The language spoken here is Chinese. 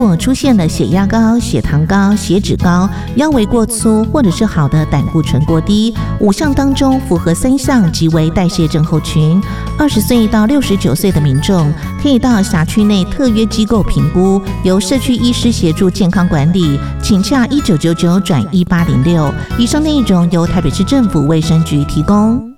如果出现了血压高、血糖高、血脂高、腰围过粗，或者是好的胆固醇过低，5项当中符合3项即为代谢症候群。20岁到69岁的民众可以到辖区内特约机构评估，由社区医师协助健康管理，请洽1999转1806。以上内容由台北市政府卫生局提供。